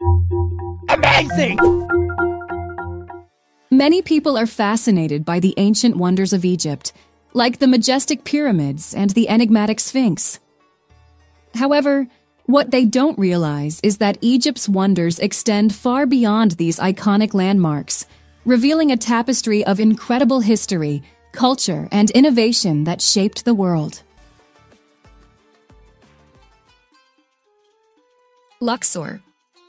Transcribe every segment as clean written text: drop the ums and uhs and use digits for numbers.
Amazing! Many people are fascinated by the ancient wonders of Egypt, like the majestic pyramids and the enigmatic Sphinx. However, what they don't realize is that Egypt's wonders extend far beyond these iconic landmarks, revealing a tapestry of incredible history, culture, and innovation that shaped the world. Luxor.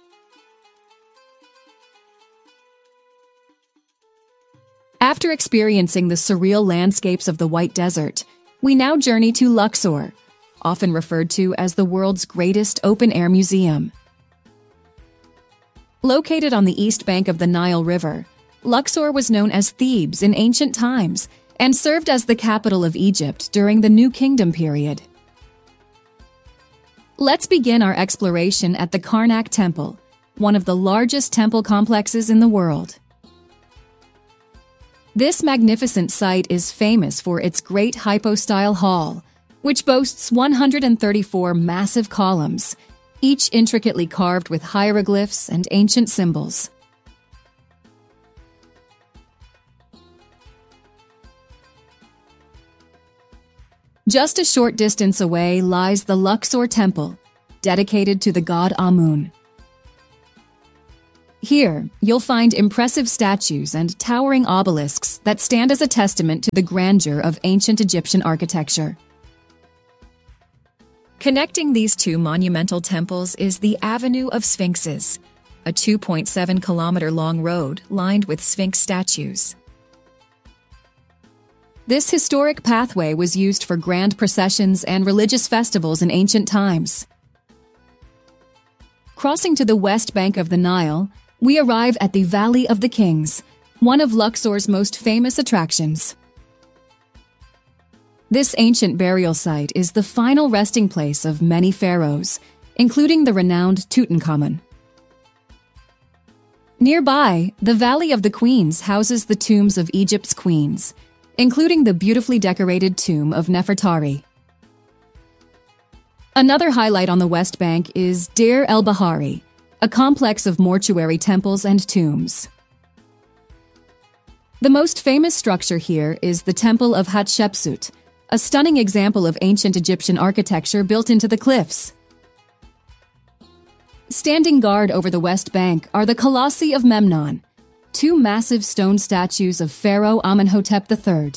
After experiencing the surreal landscapes of the White Desert, we now journey to Luxor, often referred to as the world's greatest open-air museum. Located on the east bank of the Nile River, Luxor was known as Thebes in ancient times and served as the capital of Egypt during the New Kingdom period. Let's begin our exploration at the Karnak Temple, one of the largest temple complexes in the world. This magnificent site is famous for its great hypostyle hall, which boasts 134 massive columns, each intricately carved with hieroglyphs and ancient symbols. Just a short distance away lies the Luxor Temple, dedicated to the god Amun. Here, you'll find impressive statues and towering obelisks that stand as a testament to the grandeur of ancient Egyptian architecture. Connecting these two monumental temples is the Avenue of Sphinxes, a 2.7-kilometer-long road lined with Sphinx statues. This historic pathway was used for grand processions and religious festivals in ancient times. Crossing to the west bank of the Nile, we arrive at the Valley of the Kings, one of Luxor's most famous attractions. This ancient burial site is the final resting place of many pharaohs, including the renowned Tutankhamun. Nearby, the Valley of the Queens houses the tombs of Egypt's queens, including the beautifully decorated tomb of Nefertari. Another highlight on the West Bank is Deir el-Bahari, a complex of mortuary temples and tombs. The most famous structure here is the Temple of Hatshepsut, a stunning example of ancient Egyptian architecture built into the cliffs. Standing guard over the West Bank are the Colossi of Memnon, two massive stone statues of Pharaoh Amenhotep III.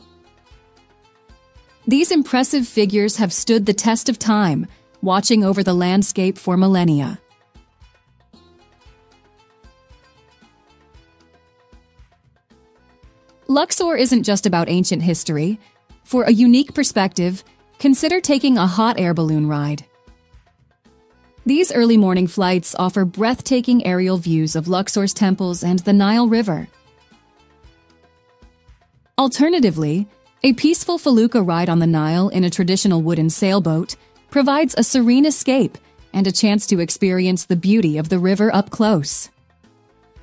These impressive figures have stood the test of time, watching over the landscape for millennia. Luxor isn't just about ancient history. For a unique perspective, consider taking a hot air balloon ride. These early morning flights offer breathtaking aerial views of Luxor's temples and the Nile River. Alternatively, a peaceful felucca ride on the Nile in a traditional wooden sailboat provides a serene escape and a chance to experience the beauty of the river up close.